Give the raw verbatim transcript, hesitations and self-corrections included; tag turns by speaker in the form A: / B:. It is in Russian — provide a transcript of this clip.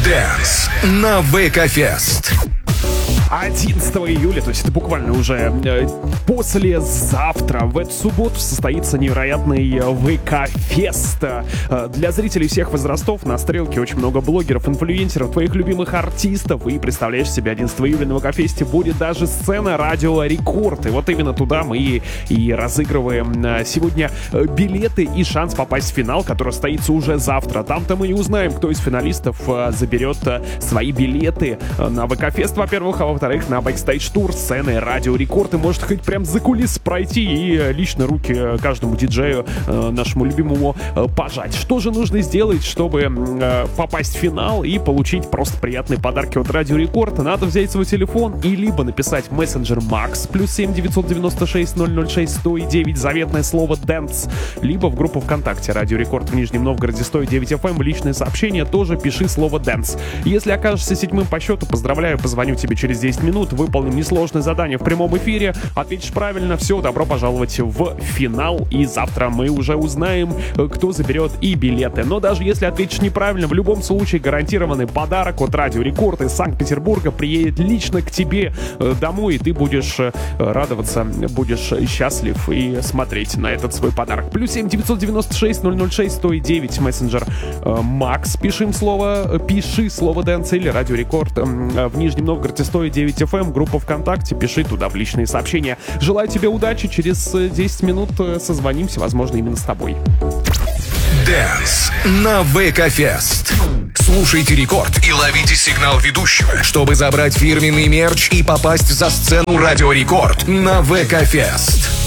A: Dance на ВК-фест.
B: одиннадцатого июля, то есть это буквально уже э, послезавтра, в эту субботу состоится невероятный ВК-фест. Э, для зрителей всех возрастов на стрелке очень много блогеров, инфлюенсеров, твоих любимых артистов. И представляешь себе, одиннадцатого июля на ВК-фесте будет даже сцена Радио Рекорд. И вот именно туда мы и, и разыгрываем сегодня билеты и шанс попасть в финал, который состоится уже завтра. Там-то мы и узнаем, кто из финалистов заберет свои билеты на ВК-фест, во-первых, а во-вторых, на бэкстейдж-тур сцены Радио Рекорд. И может хоть прям за кулис пройти и лично руки каждому диджею, нашему любимому, пожать. Что же нужно сделать, чтобы попасть в финал и получить просто приятные подарки от Радио Рекорд? Надо взять свой телефон и либо написать в мессенджер Макс плюс семь девятьсот девяносто шесть ноль ноль шесть сто девять заветное слово Dance, либо в группу ВКонтакте Радио Рекорд в Нижнем Новгороде сто девять эф эм, личное сообщение, тоже пиши слово Dance. Если окажешься седьмым по счету, поздравляю, позвоню тебе через десять минут, выполним несложное задание в прямом эфире, ответишь правильно, все, добро пожаловать в финал, и завтра мы уже узнаем, кто заберет и билеты. Но даже если ответишь неправильно, в любом случае гарантированный подарок от Радио Рекорд из Санкт-Петербурга приедет лично к тебе домой, и ты будешь радоваться, будешь счастлив и смотреть на этот свой подарок. Плюс семь девятьсот девяносто шесть ноль ноль шесть сто девять мессенджер Макс, пишем слово, пиши слово Dance или Радио Рекорд в Нижнем Новгороде сто девять эф эм, группа ВКонтакте, пиши туда в личные сообщения. Желаю тебе удачи, через десять минут созвонимся, возможно, именно с тобой.
A: Dance на ВК-фест. Слушайте Рекорд и ловите сигнал ведущего, чтобы забрать фирменный мерч и попасть за сцену Радио Рекорд на ВК-фест.